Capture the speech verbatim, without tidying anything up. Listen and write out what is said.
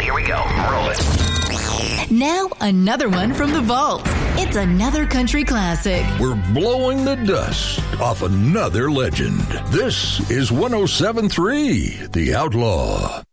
here we go. Roll it. Now, another one from the vault. It's another country classic. We're blowing the dust off another legend. This is one oh seven point three The Outlaw.